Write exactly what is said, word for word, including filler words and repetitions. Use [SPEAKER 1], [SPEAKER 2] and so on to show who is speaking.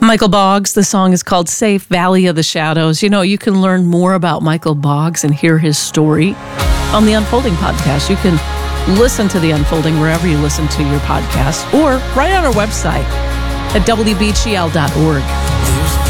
[SPEAKER 1] Michael Boggs, the song is called Safe Valley of the Shadows. You know, you can learn more about Michael Boggs and hear his story on the Unfolding podcast. You can listen to the Unfolding wherever you listen to your podcast or right on our website at w b g l dot org.